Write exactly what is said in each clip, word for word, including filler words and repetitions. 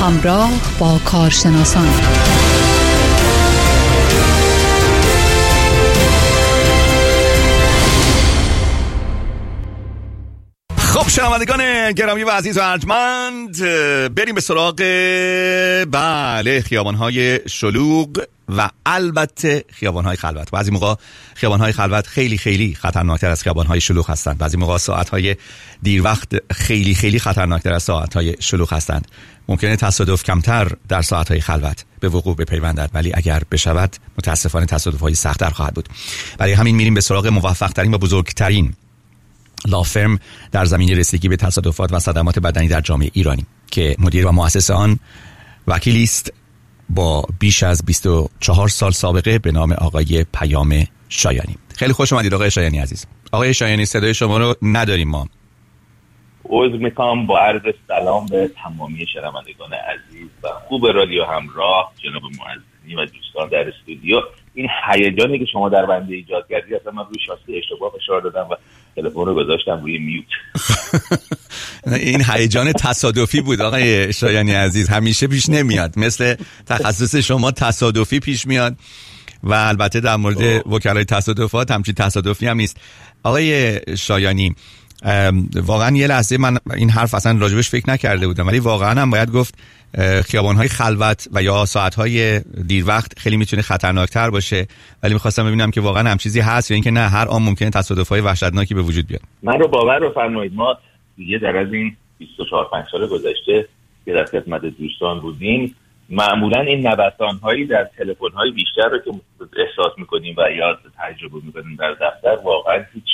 همراه با کارشناسان. خب شنوندگان گرامی و عزیز و ارجمند، بریم به سراغ بله خیابان‌های شلوغ و البته خیابان‌های خلوت. بعضی موقع خیابان‌های خلوت خیلی خیلی خطرناکتر از خیابان‌های شلوغ هستند. بعضی موقع ساعت‌های دیر وقت خیلی خیلی خطرناکتر از ساعت‌های شلوغ هستند. ممکنه تصادف کمتر در ساعت‌های خلوت به وقوع بپیوندد، ولی اگر بشود متاسفانه تصادف‌های سخت‌تر خواهد بود. برای همین میریم به سراغ موفق‌ترین و بزرگترین لافرم در زمینه رسیدگی به تصادفات و صدمات بدنی در جامعه ایرانی که مدیر و مؤسس آن وکیلی است با بیش از بیست و چهار سال سابقه به نام آقای پیام شایانی. خیلی خوش اومدید آقای شایانی عزیز. آقای شایانی صدای شما رو نداریم ما. عذر میخوام با عرض سلام به تمامی شنوندگان عزیز و خوب رادیو همراه، جناب معززی و دوستان در استودیو. این هیجانی که شما در بنده ایجاد کردید اصلا من روی شاسه اشتباه فشار دادم و تلفن رو گذاشتم روی میوت. این هیجان تصادفی بود آقای شایانی عزیز، همیشه پیش نمیاد، مثل تخصص شما تصادفی پیش میاد و البته در مورد وکلای تصادفات همچین تصادفی هم نیست. آقای شایانی واقعا یه لحظه من این حرف اصلا راجبش فکر نکرده بودم، ولی واقعا هم باید گفت خیابان‌های خلوت و یا ساعت‌های دیر وقت خیلی میتونه خطرناکتر باشه، ولی می‌خواستم ببینم که واقعا هم چیزی هست یا اینکه نه هر آن ممکنه تصادف‌های وحشتناکی به وجود بیاد. من رو باور بفرمایید ما دیگه در از این بیست و چهار پنج سال گذشته که در خدمت دوستان بودیم معمولا این نوسان‌هایی در تلفن‌های بیشتر رو که احساس می‌کنیم و یا تجربه می‌کنیم در دفتر واقعا هیچ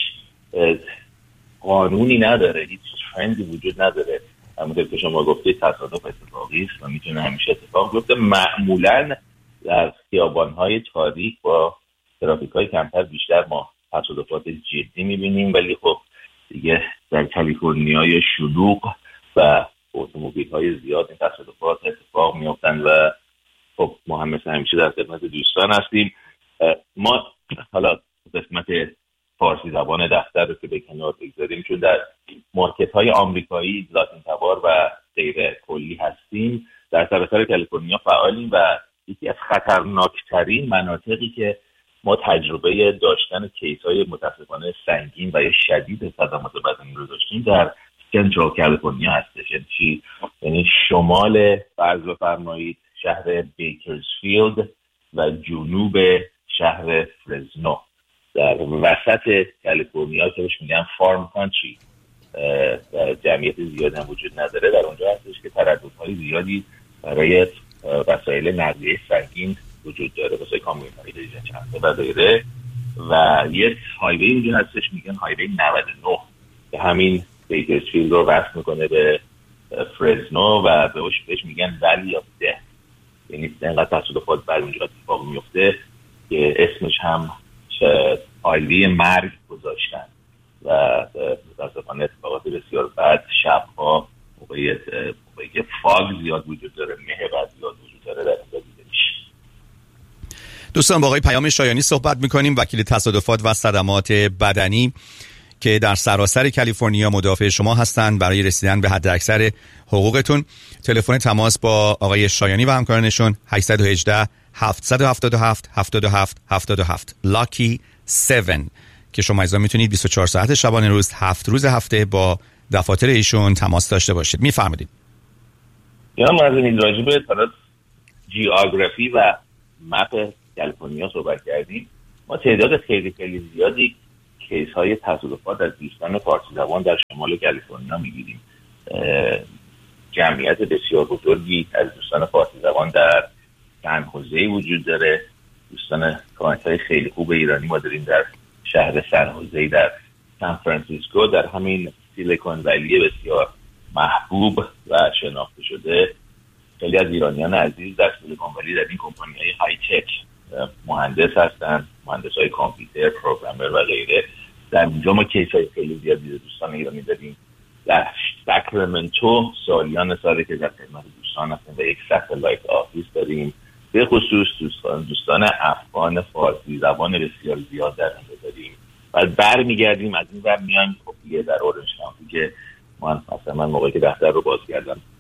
قانونی نداره، هیچ ترندی وجود نداره. همونطور که شما گفتید تصادف اتفاقی است و میتونه همیشه اتفاق بیفته. معمولاً در خیابان‌های تاریک با ترافیک‌های کمتر بیشتر ما تصادفات جدی می‌بینیم، ولی خب دیگه در کالیفرنیای شلوغ و اتومبیل‌های زیاد این تصادفات اتفاق می‌افتند و خب ما هم مثل همیشه در خدمت دوستان هستیم. ما حالا قسمت فارسی زبان دفتر رو که به کنار بگذاریم، چون در مارکت‌های آمریکایی، لاتین تبار و غیر کلی هستیم، در سراسر کالیفرنیا فعالیم و یکی از خطرناکترین مناطقی که ما تجربه داشتن کیس‌های متاسفانه سنگین و یا شدید صدمات بدنی رو داشتیم در سنترال کالیفرنیا هستش. یعنی یعنی شمال فرض بفرمایید شهر بیکرزفیلد و جنوب شهر فرزنو، در وسط کالیفرنیا که بهش میگن فارم کانتری، جمعیت زیاد هم وجود نداره، در اونجا هستش که ترددهای زیادی برای وسایل نقلیه سنگین وجود داره، واسه کامیون‌های چند و غیره. و یه هایوی اونجا هستش میگن هایوی نود و نه که همین بیکرزفیلد رو وصل میکنه به فرزنو و بهش بهش میگن ولی آف ده، یعنی اینقدر تصادفات بر اونجا اتفاق میفته که اسمش هم هایوی مرگ گذاشتن و متاسفانه اتفاقات بسیار بد شبها موقعی موقعی که فاگ زیاد وجود داره، مه بد زیاد وجود داره در اینجا دیده میشه. دوستان با آقای پیام شایانی صحبت میکنیم، وکیل تصادفات و صدمات بدنی که در سراسر کالیفرنیا مدافع شما هستند برای رسیدن به حداکثر حقوقتون. تلفن تماس با آقای شایانی و همکارانشون هشت یک هشت هفت هفت هفت هفت هفت هفت هفت لاکی هفت که شما ایضا میتونید بیست و چهار ساعت شبانه روز هفت روز هفته با دفاتر ایشون تماس داشته باشید. میفرمایید. یا ما از این راجبه طرف جیوگرافی و مپ کالیفرنیا صحبت کردیم. ما تعداد خیلی خیلی زیادی کیس های تصادفات از دوستان فارسی زبان در شمال کالیفرنیا میگیریم. جمعیت بسیار بزرگی از دوستان فارسی زبان در سن خوزه وجود داره. دوستان کانکت های خیلی خوب ایرانی ما داریم در شهر سن خوزه، در سان فرانسیسکو، در همین سیلیکون ولی بسیار محبوب و شناخته شده. خیلی از ایرانیان عزیز در سیلیکون ولی در این کمپانی های های تک مهندس هستن، مهندس های کامپیوتر، پروگرامر و غیره. در اینجا ما کیس های خیلی زیادی دوستان ایرانی داریم. در ساکرامنتو سالیان ساله که در خدمت دوستان هستیم و یک ستلایت آفیس داریم. به خصوص دوستان دوستان افغان فارسی زبان بسیار زیاد در اینجا داریم. بعد برمیگردیم از این ور میایم خب دیگه در اورنج کانتی که من مثلا من موقعی که دفتر رو باز کردم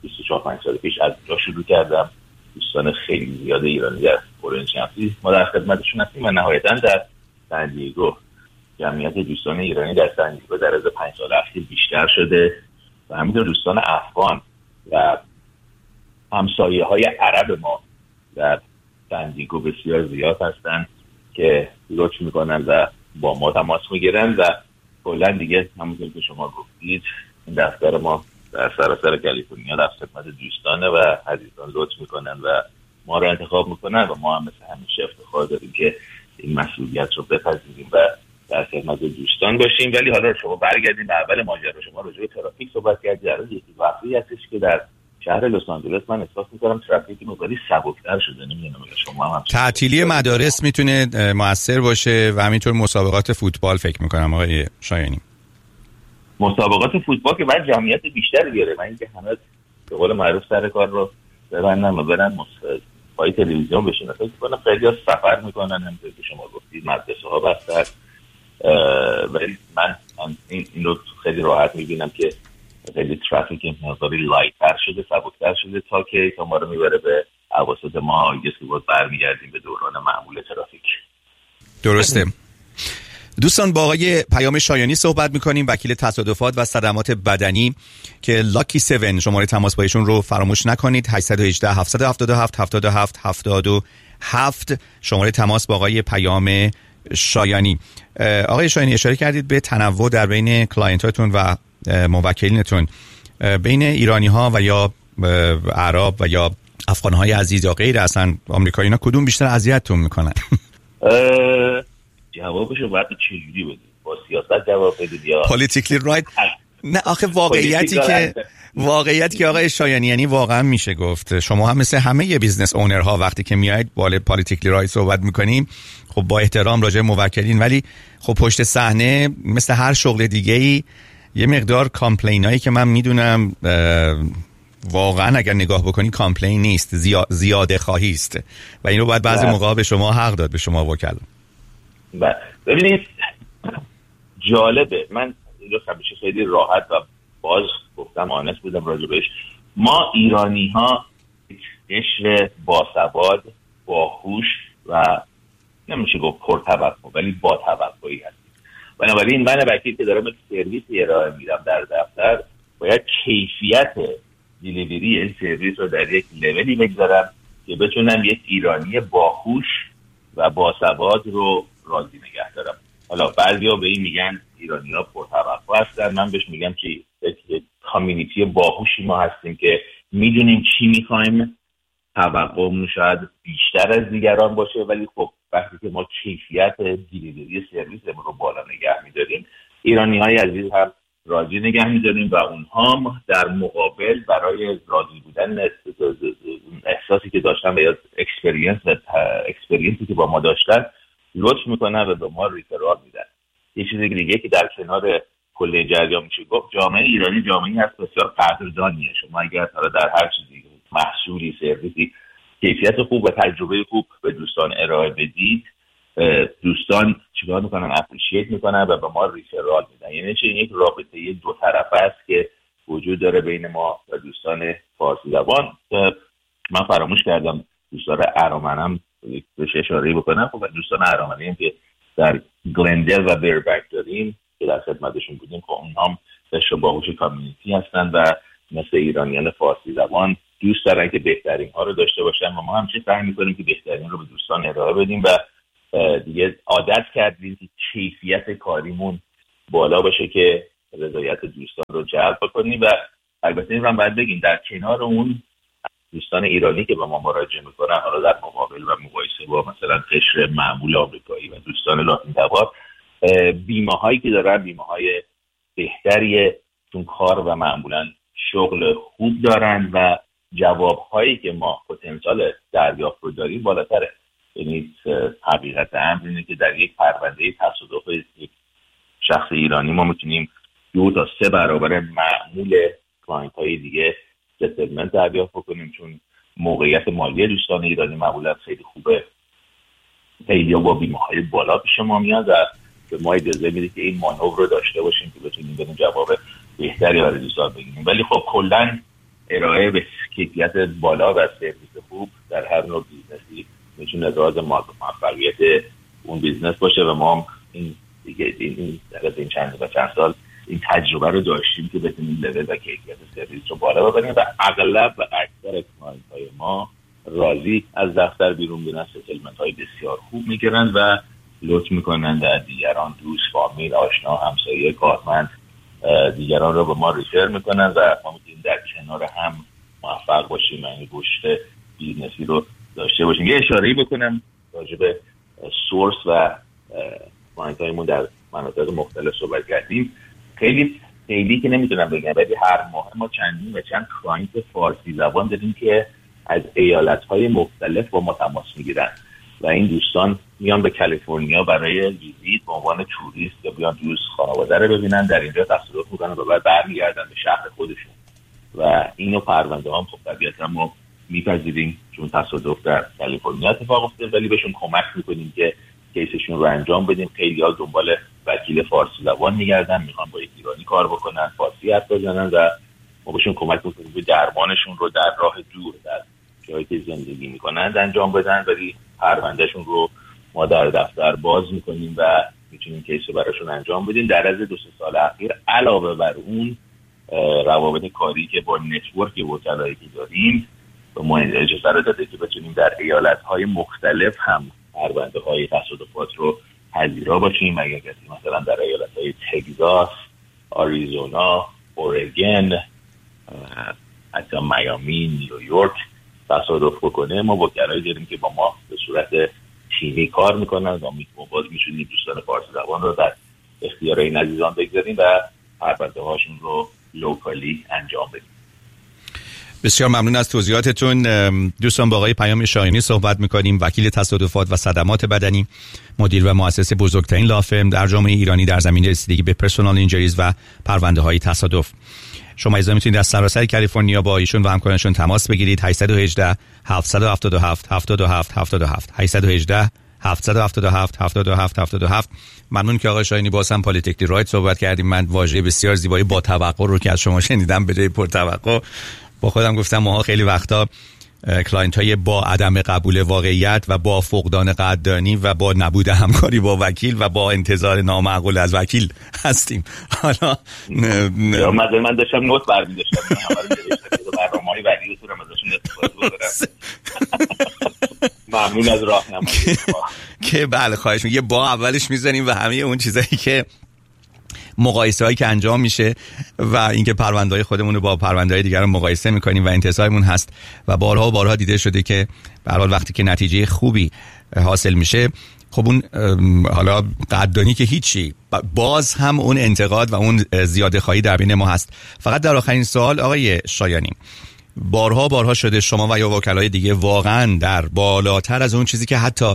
بیست و چهار پنج سال پیش از اونجا شروع کردم. دوستان خیلی زیاد ایرانی در اورنج کانتی ما در خدمتشون هستیم و نهایتاً در سن دیگو جمعیت دوستان ایرانی در سن دیگو در از پنج سال اخیر بیشتر شده و همینطور دوستان افغان و همسایه های عرب ما در سن دیگو بسیار زیاد هستند که لطف میکنن و با ما تماس میگیرن و کلا دیگه همونطور که شما گفتید این دفتر ما در سراسر کالیفرنیا در خدمت دوستانه و عزیزان لطف میکنن و ما رو انتخاب میکنن و ما هم مثل همیشه افتخار داریم که این مسئولیت رو بپذیریم و در خدمت دوستان باشیم. ولی حالا شما برگردیم به اول ماجرا. شما راجع به ترافیک صحبت کردید. در یکی وقتی هستش که در شهر لس آنجلس من احساس می‌کنم ترافیک مقداری سبک‌تر شده. نمی‌دونم شما هم تعطیلی مدارس میتونه موثر باشه و همینطور مسابقات فوتبال فکر می‌کنم آقای شایانی. مسابقات فوتبال که بعد جمعیت بیشتری بیاره و اینکه همه به قول معروف سر کار رو ببندن و برن پای تلویزیون بشینن. فکر می‌کنم خیلی‌ها سفر می‌کنن همونطور که شما گفتید مدرسه‌ها بستن. ولی من این این رو خیلی راحت می‌بینم که خیلی ترافیک این مقداری لایت‌تر شده، سبک‌تر شده تا که تا ما رو میبره به اواسط ماه آگست که باز برمیگردیم به دوران معمول ترافیک. درسته. دوستان با آقای پیام شایانی صحبت میکنیم، وکیل تصادفات و صدمات بدنی که لاکی هفت. شماره تماس با ایشون رو فراموش نکنید. هشت یک هشت هفت هفت هفت هفت هفت هفت هفت شماره تماس با آقای پیام شایانی. آقای شایانی اشاره کردید به تنوع در بین کلاینتاتون و موکلینتون، بین ایرانی ها و یا عرب و یا افغان های عزیز یا غیر اصلا آمریکایی ها کدوم بیشتر اذیتتون میکنن؟ جوابشو باید چجوری بدید؟ با سیاست جواب بدید یا پولیتیکلی رایت؟ نه آخه واقعیتی که واقعیت که آقای شایانی یعنی واقعا میشه گفت شما هم مثل همه بیزنس اونرها وقتی که میایید بالا پولیتیکلی رایت صحبت میکنیم خب با احترام راجع موکلین، ولی خب پشت صحنه مثل هر شغل دیگه‌ای یه مقدار کامپلینایی که من میدونم واقعا اگر نگاه بکنی کامپلین نیست، زیاد زیاده خواهی است و اینو باید بعضی موقع به شما حق داد، به شما وکلا. ببینید جالبه، من اینو همیشه خیلی راحت و باز گفتم آنست بودم راجع بهش. ما ایرانی ها قشر باسواد، باهوش و نمیشه گفت پرتوقع ولی با توقعی هستیم. بنابراین من وکیل که دارم یک سرویس ارائه میدم در دفتر باید کیفیت دیلیوری این سرویس رو در یک لولی بگذارم که بتونم یک ایرانی باهوش و باسواد رو راضی نگه دارم. حالا بعضیا به این میگن ایرانی‌ها پرتوقع هستن، من بهش میگم که یک کامیونیتی باهوشی ما هستیم که میدونیم چی میخوایم، توقعمون شاید بیشتر از دیگران باشه ولی خب وقتی که ما کیفیت دیلیوری سرویسمون رو بالا نگه میداریم ایرانی‌های عزیز هم راضی نگه میداریم و اونها هم در مقابل برای راضی بودن احساسی که داشتن و یا اکسپریانس اکسپریانسی که با ما داشتن لطف میکنن و به ما ریفرال میدن. یه چیز دیگه که در کنار کل جریان میشه گفت جامعه ایرانی جامعه‌ای هست بسیار قدردانیه. شما اگر در هر چیزی محصولی سرویسی کیفیت خوب و تجربه خوب به دوستان ارائه بدید، دوستان چیکار میکنن؟ اپریشیت میکنن و به ما ریفرال میدن. یعنی چه یک رابطه دو طرفه است که وجود داره بین ما و دوستان فارسی زبان. من فراموش کردم دوستان ارامنم بهش اشاره بکنم. خب دوستان ارامنی که در گلندل و بیربک داریم که در خدمتشون بودیم، خب اونها هم قشر باهوش کامیونیتی هستن و مثل ایرانیان فارسی زبان دوست دارن که بهترین ها رو داشته باشن و ما همچنین سعی میکنیم که بهترین رو به دوستان ارائه بدیم و دیگه عادت کردیم که کیفیت کاریمون بالا باشه که رضایت دوستان رو جلب کنیم. و البته این رو هم باید بگیم در کنار اون دوستان ایرانی که به ما مراجعه میکنن، حالا در مقابل و مقایسه با مثلا قشر معمول آمریکایی و دوستان لاتین تبار، بیمه هایی که دارن بیمه های بهتریه، چون کار و معمولا شغل خوب دارن و جواب هایی که ما پتانسیل دریافت رو داریم بالاتره. یعنی حقیقت امر اینه که در یک پرونده تصادف یک شخص ایرانی ما میتونیم دو تا سه برابر معمول کلاینت های دیگه ستلمنت دریافت بکنیم، چون موقعیت مالی دوستان ایرانی معمولا خیلی خوبه. خیلی با بیمه های بالا پیش ما میاد و به ما اجازه میده که این مانور رو داشته باشیم که بتونیم بدون جواب بهتری برای دوستان بگیریم. ولی خب کلا ارائه به کیفیت بالا و سرویس خوب در هر نوع بیزنسی میتونه راز موفقیت اون بیزنس باشه و ما این دیگه این در این چند و چند سال این تجربه رو داشتیم که بتونیم لول و کیفیت سرویس رو بالا ببریم و اغلب و اکثر کلاینت‌های ما راضی از دفتر بیرون میرن، ستلمنت‌های بسیار خوب میگیرن و لطف میکنن در دیگران، دوست، فامیل، آشنا، همسایه، کارمند دیگران رو به ما ریفر میکنن و ما میتونیم در کنار هم موفق باشیم، یعنی رشد بیزنسی رو داشته باشیم. یه اشاره‌ای بکنم راجع به سورس و کلاینت‌هامون در مناطق مختلف صحبت کردیم. خیلی خیلی که نمیتونم بگم، ولی هر ماه ما چندین و چند کلاینت فارسی زبان داریم که از ایالت‌های مختلف با ما تماس میگیرن و این دوستان میان به کالیفرنیا برای ویزیت به عنوان توریست یا بیان دوست خانواده رو ببینن، در اینجا تصادف میکنن و بعد برمیگردن به شهر خودشون و اینو پرونده هم خب طبیعتا ما میپذیریم چون تصادف در کالیفرنیا اتفاق افتاده، ولی بهشون کمک میکنیم که کیسشون رو انجام بدیم. خیلی ها دنبال وکیل فارسی زبان میگردن، میخوان با یک ایرانی کار بکنن، فارسی حرف بزنن و ما بهشون کمک میکنیم که درمانشون رو در راه دور در جایی که زندگی میکنن انجام بدن، ولی پروندهشون رو ما در دفتر باز میکنیم و میتونیم کیس رو براشون انجام بدیم. در از دو سه سال اخیر علاوه بر اون روابط کاری که با نتورک وکلایی که داریم به ما اجازه رو داده که بتونیم در ایالت‌های مختلف هم پرونده‌های تصادفات رو پذیرا باشیم. اگر کسی مثلا در ایالت‌های تگزاس، آریزونا، اورگن، حتی میامی، نیویورک تصادف بکنه، ما وکلایی داریم که با ما به صورت تیمی کار میکنن و ما باز میشونیم دوستان فارسی زبان رو در اختیار این عزیزان بگذاریم و پرونده هاشون رو لوکالی انجام بدیم. بسیار ممنون از توضیحاتتون. دوستان با آقای پیام شاهینی صحبت میکنیم، وکیل تصادفات و صدمات بدنی، مدیر و مؤسس بزرگترین لافرم در جامعه ایرانی در زمینه رسیدگی به پرسونال اینجریز و پرونده های تصادف. شما ایزا میتونید از سراسر کالیفرنیا با ایشون و همکارانشون تماس بگیرید. هشت یک هشت هفت هفت هفت هفت هفت هفت هفت هشت یک هشت هفت هفت هفت هفت هفت هفت هفت. ممنون که آقای شاهینی باز هم پالیتکلی رایت صحبت کردیم. من واژه بسیار زیبایی با توقع رو که از شما شنیدم به جای پر توقع با خودم گفتم ماها خیلی وقتا کلاینت های با عدم قبول واقعیت و با فقدان قدردانی و با نبود همکاری با وکیل و با انتظار نامعقول از وکیل هستیم. حالا من من داشتم نوت برمی‌داشتم برنامه‌های وکیل تو رو ازشون استفاده بکنم. ممنون از راهنمایی که بله خواهش می‌کنم. یه با اولش میزنیم و همه اون چیزایی که مقایسه هایی که انجام میشه و اینکه پرونده های خودمون رو با پرونده های دیگر رو مقایسه میکنیم و انتظارمون هست و بارها و بارها دیده شده که به هر حال وقتی که نتیجه خوبی حاصل میشه، خب اون حالا قدردانی که هیچی، باز هم اون انتقاد و اون زیاده خواهی در بین ما هست. فقط در آخرین سوال آقای شایانی، بارها بارها شده شما و یا وکلای دیگه واقعا در بالاتر از اون چیزی که حتی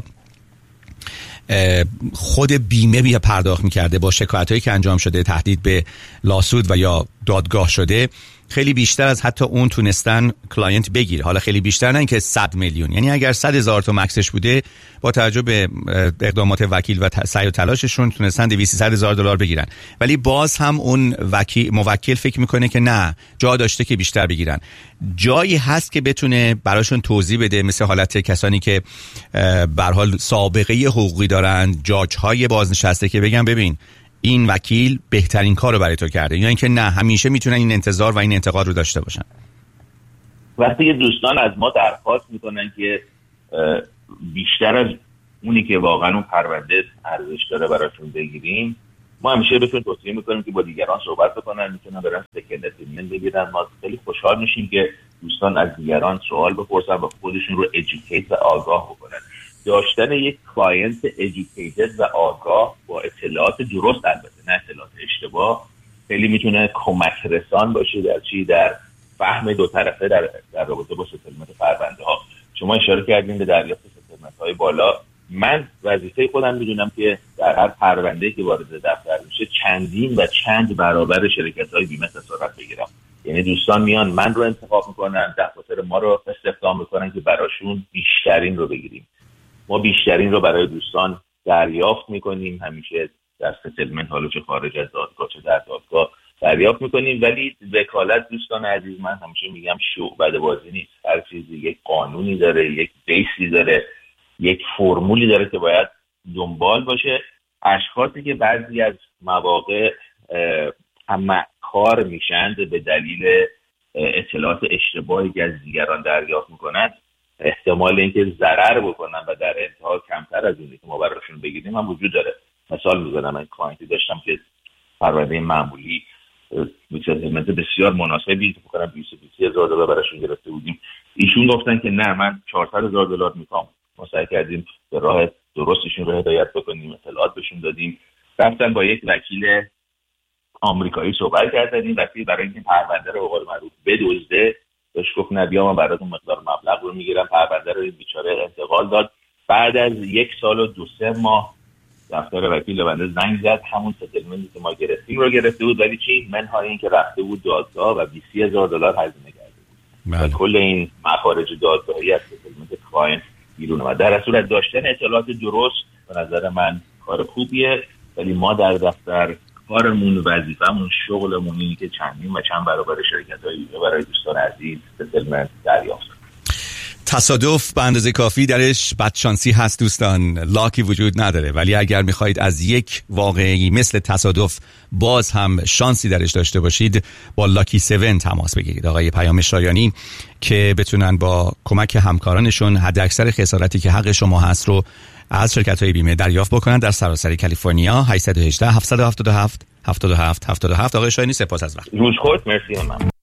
خود بیمه بیا پرداخت میکرده با شکایتایی که انجام شده، تهدید به لاسود و یا دادگاه شده، خیلی بیشتر از حتی اون تونستن کلاینت بگیر. حالا خیلی بیشتر نه اینکه صد میلیون، یعنی اگر صد هزار تا مکسش بوده با توجه به اقدامات وکیل و سعی و تلاششون تونستن دویست هزار دلار بگیرن، ولی باز هم اون وکیل موکل فکر میکنه که نه جا داشته که بیشتر بگیرن. جایی هست که بتونه براشون توضیح بده، مثل حالت کسانی که به هر حال سابقه حقوقی دارن، جاج های بازنشسته، که بگن ببین این وکیل بهترین کار رو برای تو کرده، یا اینکه نه همیشه میتونن این انتظار و این انتقاد رو داشته باشن؟ وقتی دوستان از ما درخواست میکنن که بیشتر از اونی که واقعا اون پرونده ارزش داره براشون بگیریم، ما همیشه بهشون توصیه میکنیم که با دیگران صحبت بکنن، میتونن برن سکند اپینین بگیرن. ما خیلی خوشحال میشیم که دوستان از دیگران سوال بپرسن و خودشون رو ادوکییت و آگاه بکنن. داشتن یک کلاینت ادوکییتد و آگاه با اطلاعات درست، البته نه اطلاعات اشتباه، خیلی میتونه کمک رسان باشه در چی؟ در فهم دو طرفه در در رابطه با ستلمنت پرونده ها. شما اشاره کردین به دریافت ستلمنت های بالا. من وظیفه خودم میدونم که در هر پرونده‌ای که وارد دفتر میشه چندین و چند برابر شرکت‌های بیمه خسارت بگیرم. یعنی دوستان میان من رو انتخاب میکنن، دفاتر ما رو استخدام میکنن که براشون بیشترین رو بگیریم. ما بیشترین رو برای دوستان دریافت میکنیم همیشه در ستلمنت، حالا چه خارج از دادگاه چه در دادگاه، و دریافت میکنیم. ولی وکالت دوستان عزیز من همیشه میگم شعبده بازی نیست. هر چیزی یک قانونی داره، یک بیسی داره، یک فرمولی داره که باید دنبال باشه. اشخاصی که بعضی از مواقع همکار میشند به دلیل اطلاعات اشتباهی که از دیگران دریافت میکنند، احتمال اینکه ضرر بکنن و در انتها کمتر از اونی که ما براشون بگیریم هم وجود داره. مثال میزنم، من کلاینتی داشتم که پرونده معمولی میکسد بسیار مناسبی که فکر کنم بیست هزار دلار براشون گرفته بودیم. ایشون گفتن که نه، من چهارصد هزار دلار میخوام. ما سعی کردیم به راه درستشون رو هدایت بکنیم، اطلاعات بهشون دادیم. رفتن با یک وکیل آمریکایی صحبت کردن. وکیل برای اینکه پرونده رو به قول معروف بدزده بهش گفت نه بیا من براتون مقدار مبلغ رو میگیرم. پرونده رو بیچاره انتقال داد. بعد از یک سال و دو سه ماه دفتر وکیل بنده زنگ زد، همون ستلمنتی که ما گرفتیم رو گرفته بود، ولی چی منهای این که رفته بود دادگاه و بیست هزار دلار هزینه کرده بود. بله. کل این مخارج دادگاهی از ستلمنت کلاینت بیرون اومد. در صورت داشتن اطلاعات درست به نظر من کار خوبیه، ولی ما در دفتر کارمون، وظیفمون، شغلمون اینه که چندین و چند برابر شرکت‌های برای دوستان عزیز ستلمنت دریافت. تصادف به اندازه کافی درش بدشانسی هست دوستان، لاکی وجود نداره. ولی اگر میخواید از یک واقعی مثل تصادف باز هم شانسی درش داشته باشید، با لاکی سون تماس بگیرید. آقای پیام شایانی که بتونن با کمک همکارانشون حد اکثر خسارتی که حق شما هست رو از شرکت‌های بیمه دریافت بکنن در سراسر کالیفرنیا. هشت یک هشت هفت هفت هفت هفت هفت هفت هفت. آقای شایانی سپاس از وقت. روز خود، مرسی. من